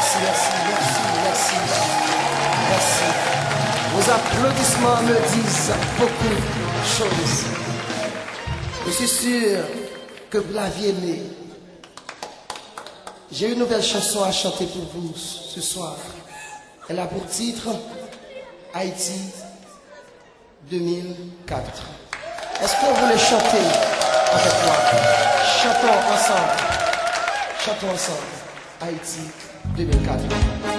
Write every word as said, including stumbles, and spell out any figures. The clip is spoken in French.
Merci, merci, merci, merci. Merci. Vos applaudissements me disent beaucoup de choses. Je suis sûr que vous l'aviez aimé. J'ai une nouvelle chanson à chanter pour vous ce soir. Elle a pour titre Haïti deux mille quatre. Est-ce que vous voulez chanter avec moi? Chantons ensemble. Chantons ensemble. Haïti deux mille quatre.